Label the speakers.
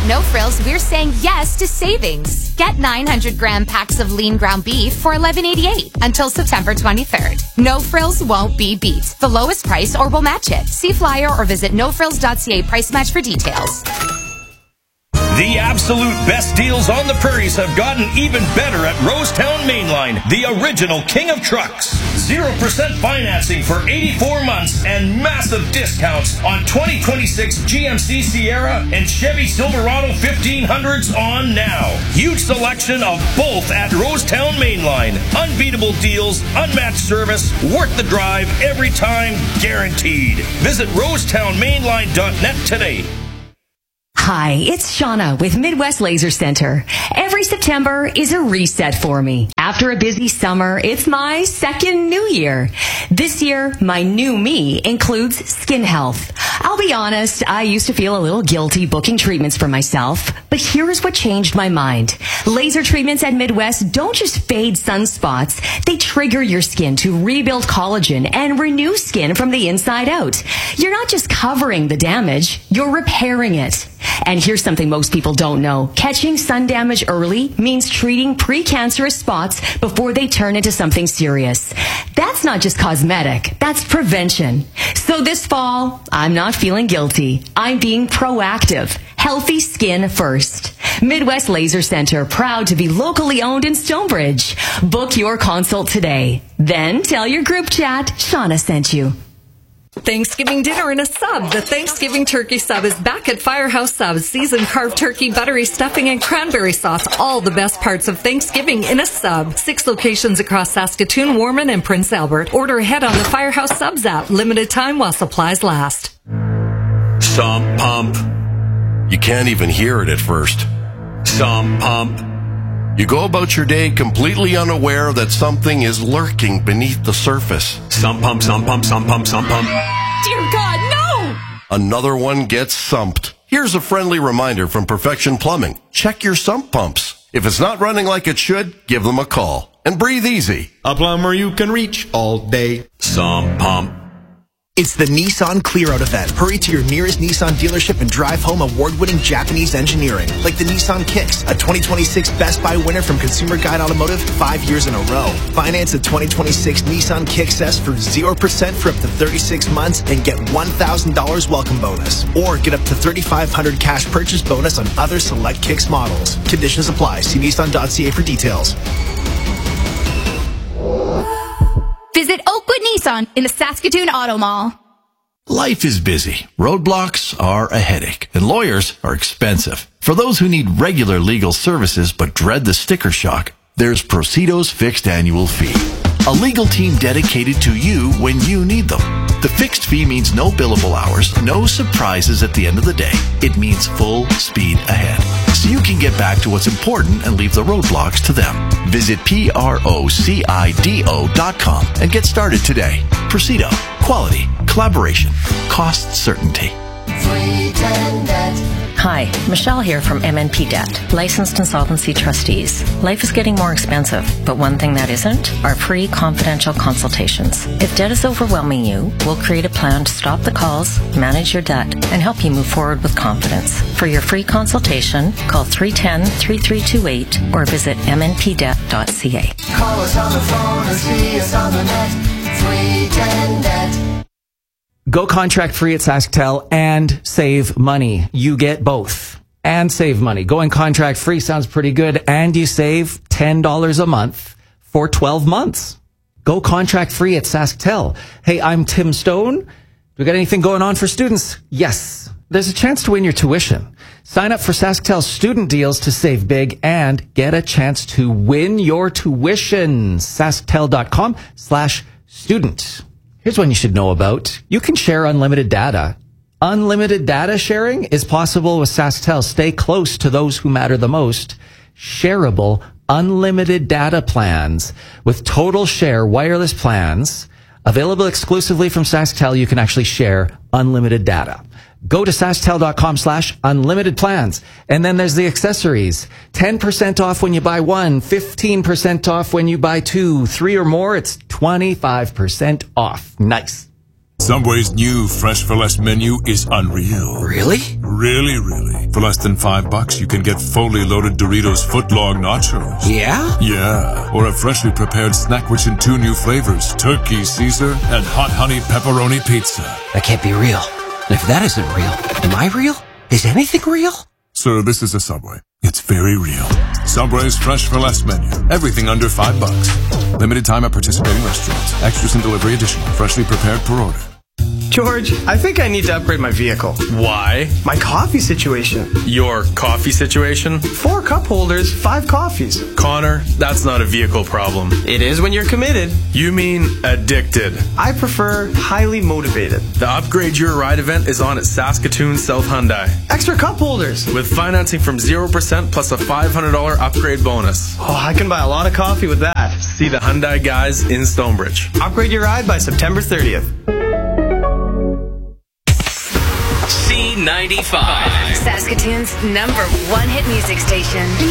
Speaker 1: At No Frills, we're saying yes to savings. Get 900-gram packs of lean ground beef for $11.88 until September 23rd. No Frills won't be beat. The lowest price or we'll match it. See flyer or visit nofrills.ca price match for details.
Speaker 2: The absolute best deals on the prairies have gotten even better at Rosetown Mainline, the original king of trucks. 0% financing for 84 months and massive discounts on 2026 GMC Sierra and Chevy Silverado 1500s on now. Huge selection of both at Rosetown Mainline. Unbeatable deals, unmatched service, worth the drive every time, guaranteed. Visit rosetownmainline.net today.
Speaker 3: Hi, it's Shauna with Midwest Laser Center. Every September is a reset for me. After a busy summer, it's my second new year. This year, my new me includes skin health. I'll be honest, I used to feel a little guilty booking treatments for myself, but here's what changed my mind. Laser treatments at Midwest don't just fade sunspots. They trigger your skin to rebuild collagen and renew skin from the inside out. You're not just covering the damage, you're repairing it. And here's something most people don't know. Catching sun damage early means treating precancerous spots before they turn into something serious. That's not just cosmetic, that's prevention. So this fall, I'm not feeling guilty. I'm being proactive. Healthy skin first. Midwest Laser Center, proud to be locally owned in Stonebridge. Book your consult today. Then tell your group chat Shauna sent you.
Speaker 4: Thanksgiving dinner in a sub. The Thanksgiving turkey sub is back at Firehouse Subs. Seasoned carved turkey, buttery stuffing, and cranberry sauce. All the best parts of Thanksgiving in a sub. 6 locations across Saskatoon, Warman, and Prince Albert. Order ahead on the Firehouse Subs app. Limited time while supplies last.
Speaker 5: Sump pump. You can't even hear it at first. Sump pump. You go about your day completely unaware that something is lurking beneath the surface. Sump pump, sump pump, sump pump, sump pump.
Speaker 3: Dear God, no!
Speaker 5: Another one gets sumped. Here's a friendly reminder from Perfection Plumbing. Check your sump pumps. If it's not running like it should, give them a call. And breathe easy.
Speaker 6: A plumber you can reach all day.
Speaker 5: Sump pump.
Speaker 7: It's the Nissan Clear Out event. Hurry to your nearest Nissan dealership and drive home award-winning Japanese engineering, like the Nissan Kicks, a 2026 Best Buy winner from Consumer Guide Automotive 5 years in a row. Finance the 2026 Nissan Kicks S for 0% for up to 36 months and get $1,000 welcome bonus. Or get up to $3,500 cash purchase bonus on other select Kicks models. Conditions apply. See Nissan.ca for details.
Speaker 1: Visit Oakwood Nissan in the Saskatoon Auto Mall.
Speaker 8: Life is busy. Roadblocks are a headache, and lawyers are expensive. For those who need regular legal services but dread the sticker shock, there's Procedo's fixed annual fee. A legal team dedicated to you when you need them. The fixed fee means no billable hours, no surprises at the end of the day. It means full speed ahead. So you can get back to what's important and leave the roadblocks to them. Visit PROCIDO.com and get started today. Procedo. Quality. Collaboration. Cost certainty.
Speaker 9: Hi, Michelle here from MNP Debt, licensed insolvency trustees. Life is getting more expensive, but one thing that isn't are free confidential consultations. If debt is overwhelming you, we'll create a plan to stop the calls, manage your debt, and help you move forward with confidence. For your free consultation, call 310-3328 or visit mnpdebt.ca.
Speaker 10: Call us on the phone or see us on the net. 310 Debt.
Speaker 11: Go contract free at SaskTel and save money. You get both and save money. Going contract free sounds pretty good, and you save $10 a month for 12 months. Go contract free at SaskTel. Hey, I'm Tim Stone. We got anything going on for students? Yes. There's a chance to win your tuition. Sign up for SaskTel's student deals to save big and get a chance to win your tuition. SaskTel.com/student. Here's one you should know about. You can share unlimited data. Unlimited data sharing is possible with SaskTel. Stay close to those who matter the most. Shareable, unlimited data plans with Total Share wireless plans available exclusively from SaskTel. You can actually share unlimited data. Go to SaskTel.com/unlimited plans. And then there's the accessories. 10% off when you buy one, 15% off when you buy two, 3 or more, it's 25% off. Nice.
Speaker 12: Subway's new Fresh for Less menu is unreal.
Speaker 13: Really?
Speaker 12: Really, really. For less than $5, you can get fully loaded Doritos footlong nachos.
Speaker 13: Yeah?
Speaker 12: Yeah. Or a freshly prepared snack rich in 2 new flavors, Turkey Caesar and Hot Honey Pepperoni Pizza.
Speaker 13: That can't be real. And if that isn't real, am I real? Is anything real?
Speaker 12: Sir, this is a Subway. It's very real. Subway's Fresh for Less menu. Everything under $5. Limited time at participating restaurants. Extras and delivery additional. Freshly prepared per order.
Speaker 14: George, I think I need to upgrade my vehicle.
Speaker 15: Why?
Speaker 14: My coffee situation.
Speaker 15: Your coffee situation?
Speaker 14: 4 cup holders, 5 coffees.
Speaker 15: Connor, that's not a vehicle problem.
Speaker 14: It is when you're committed.
Speaker 15: You mean addicted.
Speaker 14: I prefer highly motivated.
Speaker 15: The Upgrade Your Ride event is on at Saskatoon South Hyundai.
Speaker 14: Extra cup holders.
Speaker 15: With financing from 0% plus a $500 upgrade bonus.
Speaker 14: Oh, I can buy a lot of coffee with that.
Speaker 15: See the Hyundai guys in Stonebridge.
Speaker 14: Upgrade your ride by September 30th.
Speaker 16: C95.
Speaker 17: Saskatoon's #1 hit music station.